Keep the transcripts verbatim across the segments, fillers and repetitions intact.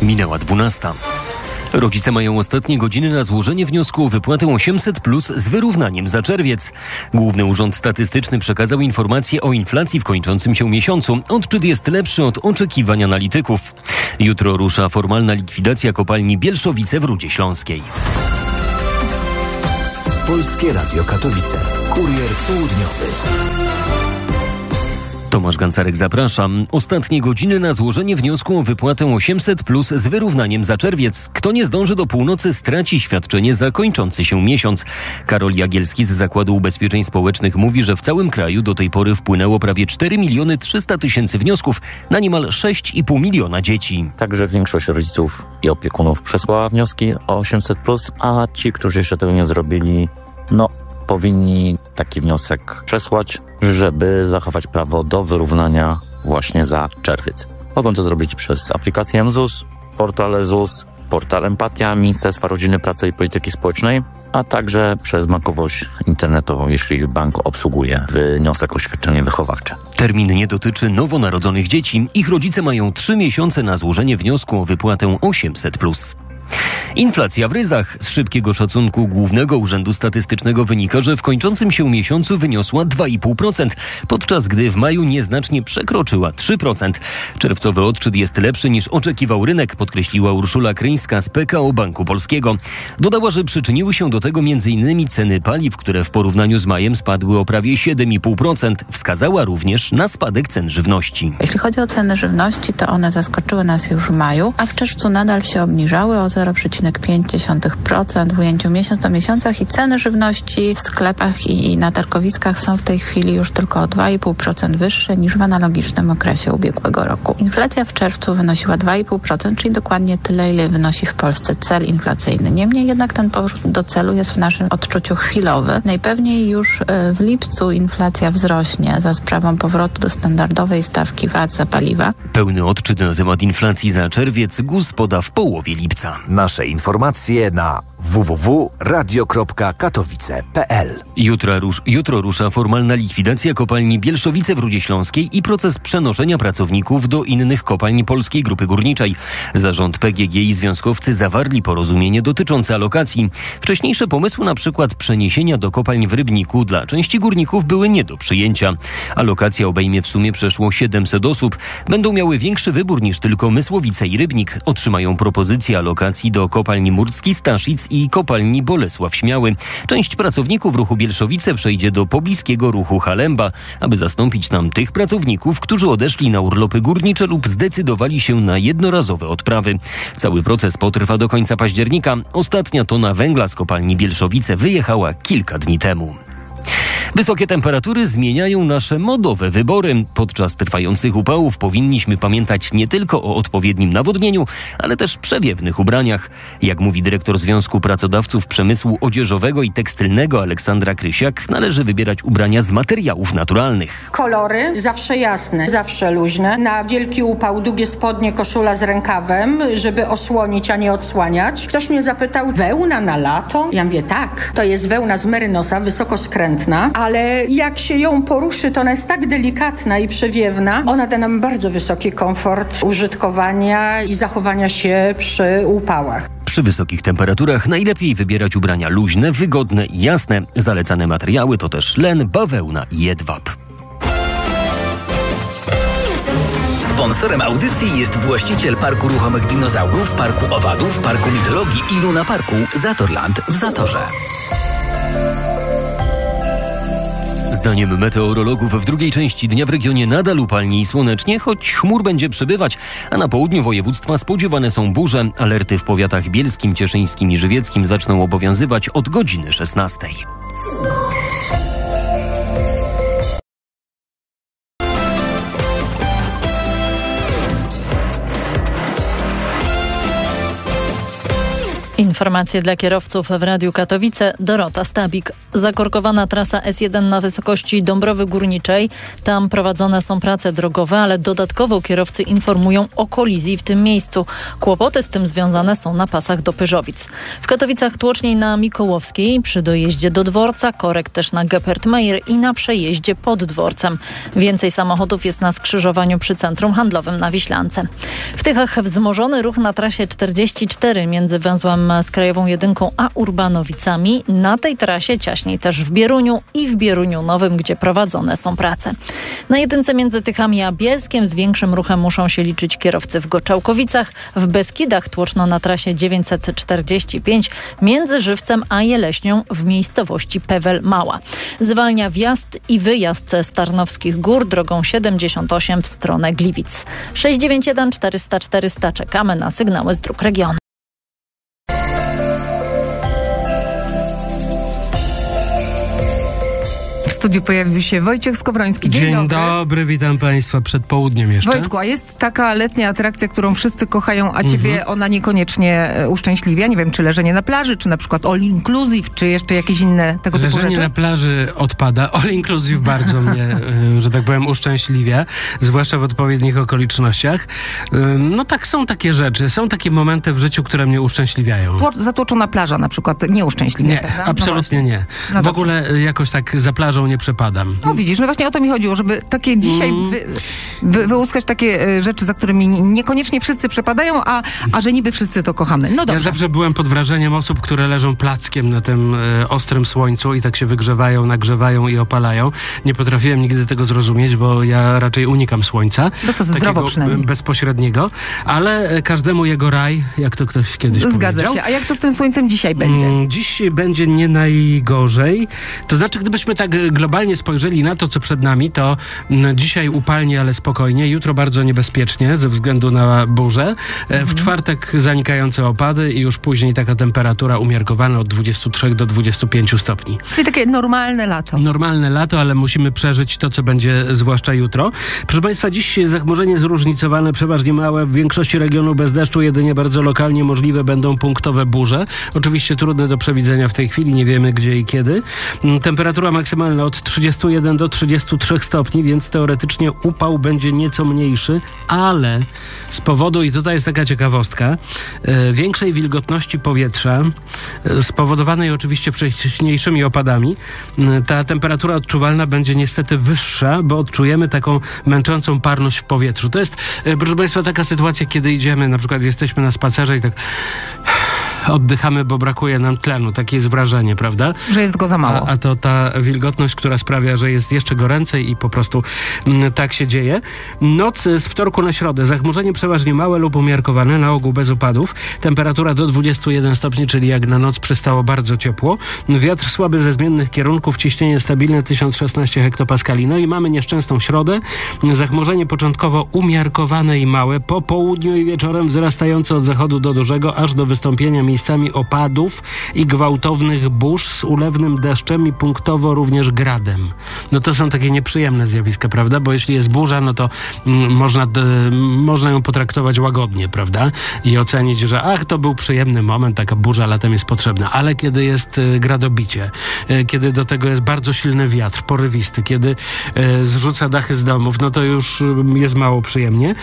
Minęła dwunasta. Rodzice mają ostatnie godziny na złożenie wniosku o wypłatę osiemset plus z wyrównaniem za czerwiec. Główny Urząd Statystyczny przekazał informacje o inflacji w kończącym się miesiącu. Odczyt jest lepszy od oczekiwań analityków. Jutro rusza formalna likwidacja kopalni Bielszowice w Rudzie Śląskiej. Polskie Radio Katowice. Kurier południowy. Tomasz Gancarek, zapraszam. Ostatnie godziny na złożenie wniosku o wypłatę osiemset plus z wyrównaniem za czerwiec. Kto nie zdąży do północy, straci świadczenie za kończący się miesiąc. Karol Jagielski z Zakładu Ubezpieczeń Społecznych mówi, że w całym kraju do tej pory wpłynęło prawie cztery miliony trzysta tysięcy wniosków na niemal sześć i pół miliona dzieci. Także większość rodziców i opiekunów przesłała wnioski o osiemset plus, a ci, którzy jeszcze tego nie zrobili, no powinni taki wniosek przesłać, żeby zachować prawo do wyrównania właśnie za czerwiec. Mogą to zrobić przez aplikację M Z U S, portal Z U S, portal Empatia Ministerstwa Rodziny, Pracy i Polityki Społecznej, a także przez bankowość internetową, jeśli bank obsługuje wniosek o świadczenie wychowawcze. Termin nie dotyczy nowonarodzonych dzieci. Ich rodzice mają trzy miesiące na złożenie wniosku o wypłatę osiemset plus. Inflacja w ryzach. Z szybkiego szacunku Głównego Urzędu Statystycznego wynika, że w kończącym się miesiącu wyniosła dwa i pół procent, podczas gdy w maju nieznacznie przekroczyła trzy procent. Czerwcowy odczyt jest lepszy niż oczekiwał rynek, podkreśliła Urszula Kryńska z P K O Banku Polskiego. Dodała, że przyczyniły się do tego m.in. ceny paliw, które w porównaniu z majem spadły o prawie siedem i pół procent. Wskazała również na spadek cen żywności. Jeśli chodzi o ceny żywności, to one zaskoczyły nas już w maju, a w czerwcu nadal się obniżały o zero przecinek pięć procent w ujęciu miesiąc do miesiąca i ceny żywności w sklepach i na targowiskach są w tej chwili już tylko o dwa i pół procent wyższe niż w analogicznym okresie ubiegłego roku. Inflacja w czerwcu wynosiła dwa i pół procent, czyli dokładnie tyle, ile wynosi w Polsce cel inflacyjny. Niemniej jednak ten powrót do celu jest w naszym odczuciu chwilowy. Najpewniej już w lipcu inflacja wzrośnie za sprawą powrotu do standardowej stawki V A T za paliwa. Pełny odczyt na temat inflacji za czerwiec G U S poda w połowie lipca. Nasze informacje na w w w kropka radio kropka katowice kropka p l. Jutro, rusz, jutro rusza formalna likwidacja kopalni Bielszowice w Rudzie Śląskiej i proces przenoszenia pracowników do innych kopalni Polskiej Grupy Górniczej. Zarząd P G G i związkowcy zawarli porozumienie dotyczące alokacji. Wcześniejsze pomysły, na przykład przeniesienia do kopalń w Rybniku, dla części górników były nie do przyjęcia. Alokacja obejmie w sumie przeszło siedemset osób. Będą miały większy wybór niż tylko Mysłowice i Rybnik. Otrzymają propozycję alokacji do kopalni Murski, Staszic i kopalni Bolesław Śmiały. Część pracowników ruchu Bielszowice przejdzie do pobliskiego ruchu Halemba, aby zastąpić tam tych pracowników, którzy odeszli na urlopy górnicze lub zdecydowali się na jednorazowe odprawy. Cały proces potrwa do końca października. Ostatnia tona węgla z kopalni Bielszowice wyjechała kilka dni temu. Wysokie temperatury zmieniają nasze modowe wybory. Podczas trwających upałów powinniśmy pamiętać nie tylko o odpowiednim nawodnieniu, ale też przewiewnych ubraniach. Jak mówi dyrektor Związku Pracodawców Przemysłu Odzieżowego i Tekstylnego Aleksandra Krysiak, należy wybierać ubrania z materiałów naturalnych. Kolory zawsze jasne, zawsze luźne. Na wielki upał długie spodnie, koszula z rękawem, żeby osłonić, a nie odsłaniać. Ktoś mnie zapytał, wełna na lato? Ja mówię, tak, to jest wełna z merynosa, wysoko skrętna, ale jak się ją poruszy, to ona jest tak delikatna i przewiewna. Ona da nam bardzo wysoki komfort użytkowania i zachowania się przy upałach. Przy wysokich temperaturach najlepiej wybierać ubrania luźne, wygodne i jasne. Zalecane materiały to też len, bawełna i jedwab. Sponsorem audycji jest właściciel Parku Ruchomych Dinozaurów, Parku Owadów, Parku Mitologii i Luna Parku Zatorland w Zatorze. Zdaniem meteorologów w drugiej części dnia w regionie nadal upalnie i słonecznie, choć chmur będzie przybywać, a na południu województwa spodziewane są burze. Alerty w powiatach bielskim, cieszyńskim i żywieckim zaczną obowiązywać od godziny szesnastej. Informacje dla kierowców w Radiu Katowice. Dorota Stabik. Zakorkowana trasa S jeden na wysokości Dąbrowy Górniczej. Tam prowadzone są prace drogowe, ale dodatkowo kierowcy informują o kolizji w tym miejscu. Kłopoty z tym związane są na pasach do Pyżowic. W Katowicach tłoczniej na Mikołowskiej, przy dojeździe do dworca, korek też na Gepertmeier i na przejeździe pod dworcem. Więcej samochodów jest na skrzyżowaniu przy Centrum Handlowym na Wiślance. W Tychach wzmożony ruch na trasie czterdzieści cztery między węzłem z Krajową Jedynką a Urbanowicami. Na tej trasie ciaśniej też w Bieruniu i w Bieruniu Nowym, gdzie prowadzone są prace. Na jedynce między Tychami a Bielskiem z większym ruchem muszą się liczyć kierowcy w Goczałkowicach. W Beskidach tłoczno na trasie dziewięćset czterdzieści pięć między Żywcem a Jeleśnią w miejscowości Pewel Mała. Zwalnia wjazd i wyjazd z Tarnowskich Gór drogą siedemdziesiąt osiem w stronę Gliwic. sześć dziewięć jeden czterysta czterysta. Czekamy na sygnały z dróg regionu. W studiu pojawił się Wojciech Skowroński. Dzień, Dzień dobry. dobry, witam Państwa przed południem jeszcze. Wojtku, a jest taka letnia atrakcja, którą wszyscy kochają, a ciebie Mhm. ona niekoniecznie uszczęśliwia. Nie wiem, czy leżenie na plaży, czy na przykład all inclusive, czy jeszcze jakieś inne tego typu Leżenie rzeczy. na plaży odpada. All inclusive bardzo mnie, y, że tak powiem, uszczęśliwia, zwłaszcza w odpowiednich okolicznościach. Y, No tak, są takie rzeczy, są takie momenty w życiu, które mnie uszczęśliwiają. Tło- Zatłoczona plaża na przykład nie uszczęśliwia, Nie, prawda? absolutnie no nie. No w dobrze. ogóle y, jakoś tak za plażą nie przepadam. No widzisz, no właśnie o to mi chodziło, żeby takie dzisiaj Mm. wy, wy, wyłuskać takie e, rzeczy, za którymi niekoniecznie wszyscy przepadają, a, a że niby wszyscy to kochamy. No Ja dobrze. zawsze byłem pod wrażeniem osób, które leżą plackiem na tym e, ostrym słońcu i tak się wygrzewają, nagrzewają i opalają. Nie potrafiłem nigdy tego zrozumieć, bo ja raczej unikam słońca. No to zdrowo takiego przynajmniej. bezpośredniego, ale e, każdemu jego raj, jak to ktoś kiedyś Zgadza powiedział. się. A jak to z tym słońcem dzisiaj będzie? Mm, Dziś będzie nie najgorzej. To znaczy, gdybyśmy tak e, globalnie spojrzeli na to, co przed nami, to mm, dzisiaj upalnie, ale spokojnie. Jutro bardzo niebezpiecznie ze względu na burzę. E, W czwartek zanikające opady i już później taka temperatura umiarkowana od dwudziestu trzech do dwudziestu pięciu stopni. Czyli takie normalne lato. Normalne lato, ale musimy przeżyć to, co będzie zwłaszcza jutro. Proszę Państwa, dziś zachmurzenie zróżnicowane, przeważnie małe. W większości regionu bez deszczu, jedynie bardzo lokalnie możliwe będą punktowe burze. Oczywiście trudne do przewidzenia w tej chwili, nie wiemy gdzie i kiedy. Mm, Temperatura maksymalna od trzydziestu jeden do trzydziestu trzech stopni, więc teoretycznie upał będzie nieco mniejszy, ale z powodu, i tutaj jest taka ciekawostka, e, większej wilgotności powietrza, e, spowodowanej oczywiście wcześniejszymi opadami, e, ta temperatura odczuwalna będzie niestety wyższa, bo odczujemy taką męczącą parność w powietrzu. To jest, e, proszę Państwa, taka sytuacja, kiedy idziemy, na przykład jesteśmy na spacerze i tak oddychamy, bo brakuje nam tlenu. Takie jest wrażenie, prawda? Że jest go za mało. A, a to ta wilgotność, która sprawia, że jest jeszcze goręcej i po prostu mm, tak się dzieje. Noc z wtorku na środę. Zachmurzenie przeważnie małe lub umiarkowane, na ogół bez opadów. Temperatura do dwudziestu jeden stopni, czyli jak na noc przystało bardzo ciepło. Wiatr słaby ze zmiennych kierunków, ciśnienie stabilne tysiąc szesnaście hektopaskali. No i mamy nieszczęsną środę. Zachmurzenie początkowo umiarkowane i małe. Po południu i wieczorem wzrastające od zachodu do dużego, aż do wystąpienia miejscami opadów i gwałtownych burz z ulewnym deszczem i punktowo również gradem. No to są takie nieprzyjemne zjawiska, prawda? Bo jeśli jest burza, no to mm, można, d, można ją potraktować łagodnie, prawda? I ocenić, że ach, to był przyjemny moment, taka burza latem jest potrzebna. Ale kiedy jest y, gradobicie, y, kiedy do tego jest bardzo silny wiatr, porywisty, kiedy y, zrzuca dachy z domów, no to już y, jest mało przyjemnie.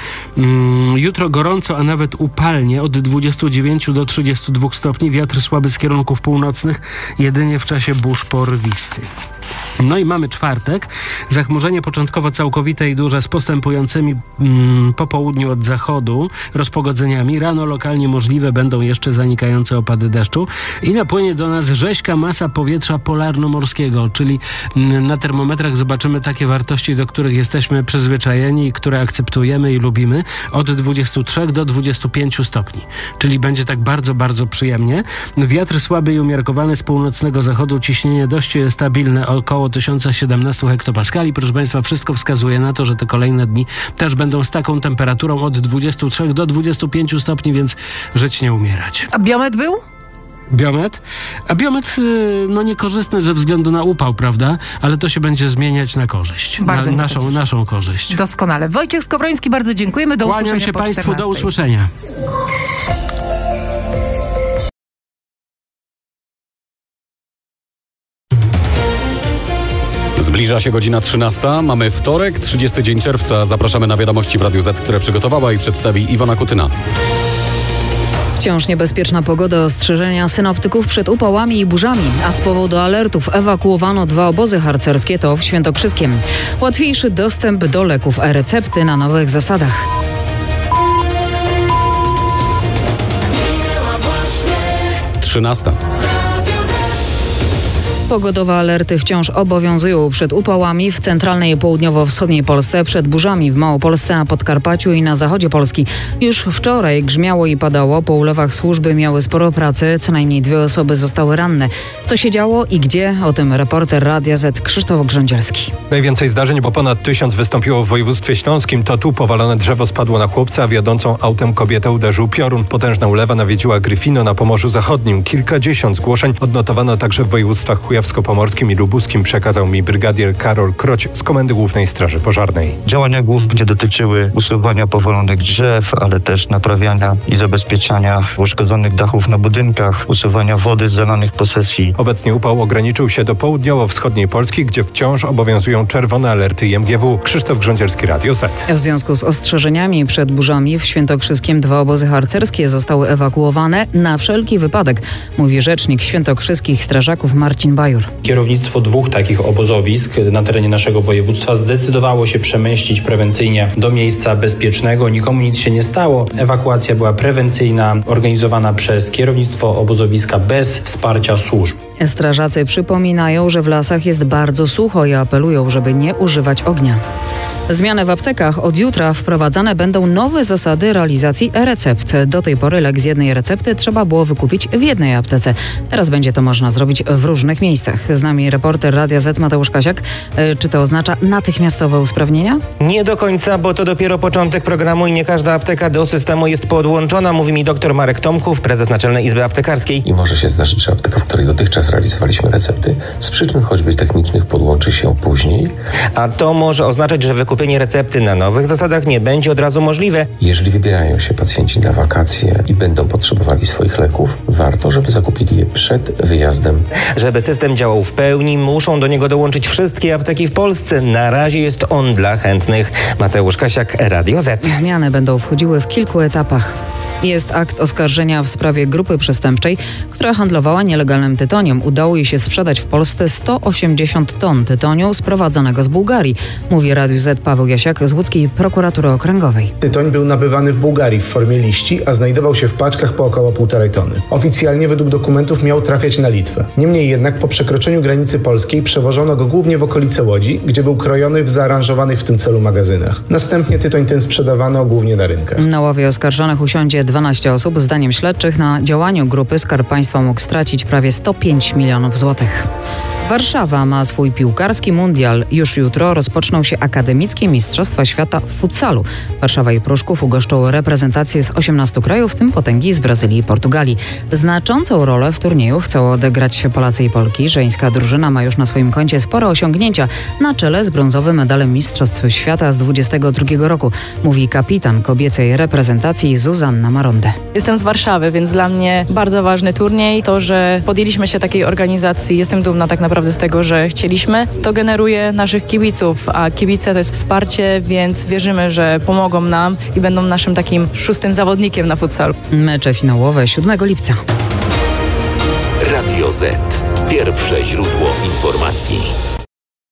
Mm, jutro gorąco, a nawet upalnie od dwudziestu dziewięciu do trzydziestu dwóch stopni. Wiatr słaby z kierunków północnych, jedynie w czasie burz porywistych. No i mamy czwartek. Zachmurzenie początkowo całkowite i duże z postępującymi mm, po południu od zachodu rozpogodzeniami. Rano lokalnie możliwe będą jeszcze zanikające opady deszczu i napłynie do nas rzeźka masa powietrza polarno-morskiego, czyli mm, na termometrach zobaczymy takie wartości, do których jesteśmy przyzwyczajeni i które akceptujemy i lubimy, od dwudziestu trzech do dwudziestu pięciu stopni. Czyli będzie tak bardzo, bardzo przyjemnie. Wiatr słaby i umiarkowany z północnego zachodu, ciśnienie dość stabilne, około tysiąc siedemnaście hektopaskali. Proszę Państwa, wszystko wskazuje na to, że te kolejne dni też będą z taką temperaturą od dwudziestu trzech do dwudziestu pięciu stopni, więc żyć nie umierać. A biometr był? Biometr? A biometr no niekorzystny ze względu na upał, prawda? Ale to się będzie zmieniać na korzyść. Bardzo na mnie naszą, to cieszy. naszą korzyść. Doskonale. Wojciech Skowroński, bardzo dziękujemy. Do Kłaniam usłyszenia się po Państwu, do czternastej. usłyszenia. Zbliża się godzina trzynasta. Mamy wtorek, trzydziesty dzień czerwca. Zapraszamy na wiadomości w Radiu Z, które przygotowała i przedstawi Iwona Kutyna. Wciąż niebezpieczna pogoda, ostrzeżenia synoptyków przed upałami i burzami, a z powodu alertów ewakuowano dwa obozy harcerskie, to w Świętokrzyskiem. Łatwiejszy dostęp do leków e-recepty na nowych zasadach. trzynasta. Pogodowe alerty wciąż obowiązują przed upałami w centralnej i południowo-wschodniej Polsce, przed burzami w Małopolsce, na Podkarpaciu i na zachodzie Polski. Już wczoraj grzmiało i padało, po ulewach służby miały sporo pracy, co najmniej dwie osoby zostały ranne. Co się działo i gdzie? O tym reporter Radia Z Krzysztof Grządzielski. Najwięcej zdarzeń, bo ponad tysiąc wystąpiło w województwie śląskim. To tu powalone drzewo spadło na chłopca, a wiodącą autem kobietę uderzył piorun. Potężna ulewa nawiedziła Gryfino na Pomorzu Zachodnim. Kilkadziesiąt zgłoszeń odnotowano także w województwach kujawsko-pomorskim i lubuskim, przekazał mi brygadier Karol Kroć z Komendy Głównej Straży Pożarnej. Działania głównie dotyczyły usuwania powalonych drzew, ale też naprawiania i zabezpieczania uszkodzonych dachów na budynkach, usuwania wody z zalanych posesji. Obecnie upał ograniczył się do południowo-wschodniej Polski, gdzie wciąż obowiązują czerwone alerty I M G W. Krzysztof Grządzielski, Radio Z. W związku z ostrzeżeniami przed burzami w Świętokrzyskiem dwa obozy harcerskie zostały ewakuowane na wszelki wypadek, mówi rzecznik świętokrzyskich strażaków Marcin Bajur. Kierownictwo dwóch takich obozowisk na terenie naszego województwa zdecydowało się przemieścić prewencyjnie do miejsca bezpiecznego. Nikomu nic się nie stało. Ewakuacja była prewencyjna, organizowana przez kierownictwo obozowiska bez wsparcia służb. Strażacy przypominają, że w lasach jest bardzo sucho i apelują, żeby nie używać ognia. Zmiany w aptekach. Od jutra wprowadzane będą nowe zasady realizacji e-recept. Do tej pory lek z jednej recepty trzeba było wykupić w jednej aptece. Teraz będzie to można zrobić w różnych miejscach. Z nami reporter Radia Z Mateusz Kasiak. Czy to oznacza natychmiastowe usprawnienia? Nie do końca, bo to dopiero początek programu i nie każda apteka do systemu jest podłączona, mówi mi dr Marek Tomków, prezes Naczelnej Izby Aptekarskiej. I może się zdarzyć, że apteka, w której dotychczas realizowaliśmy recepty, z przyczyn choćby technicznych podłączy się później. A to może oznaczać, że wykupienie recepty na nowych zasadach nie będzie od razu możliwe. Jeżeli wybierają się pacjenci na wakacje i będą potrzebowali swoich leków, warto, żeby zakupili je przed wyjazdem. Żeby system działał w pełni, muszą do niego dołączyć wszystkie apteki w Polsce. Na razie jest on dla chętnych. Mateusz Kasiak, Radio Z. Zmiany będą wchodziły w kilku etapach. Jest akt oskarżenia w sprawie grupy przestępczej, która handlowała nielegalnym tytoniem. Udało jej się sprzedać w Polsce sto osiemdziesiąt ton tytoniu sprowadzonego z Bułgarii, mówi Radiu Z Paweł Jasiak z łódzkiej prokuratury okręgowej. Tytoń był nabywany w Bułgarii w formie liści, a znajdował się w paczkach po około półtorej tony. Oficjalnie według dokumentów miał trafiać na Litwę. Niemniej jednak po przekroczeniu granicy polskiej przewożono go głównie w okolice Łodzi, gdzie był krojony w zaaranżowanych w tym celu magazynach. Następnie tytoń ten sprzedawano głównie na rynkach. Na ławie oskarżonych usiądzie dwanaście osób. Zdaniem śledczych na działaniu grupy Skarb Państwa mógł stracić prawie sto pięć milionów złotych. Warszawa ma swój piłkarski mundial. Już jutro rozpoczną się akademickie Mistrzostwa Świata w futsalu. Warszawa i Pruszków ugoszczą reprezentacje z osiemnastu krajów, w tym potęgi z Brazylii i Portugalii. Znaczącą rolę w turnieju chcą odegrać Polacy i Polki. Żeńska drużyna ma już na swoim koncie spore osiągnięcia, na czele z brązowym medalem Mistrzostw Świata z dwudziestego drugiego roku, mówi kapitan kobiecej reprezentacji Zuzanna Maronde. Jestem z Warszawy, więc dla mnie bardzo ważny turniej. To, że podjęliśmy się takiej organizacji, jestem dumna tak naprawdę z tego, że chcieliśmy. To generuje naszych kibiców, a kibice to jest wsparcie, więc wierzymy, że pomogą nam i będą naszym takim szóstym zawodnikiem na futsalu. Mecze finałowe siódmego lipca. Radio Z. Pierwsze źródło informacji.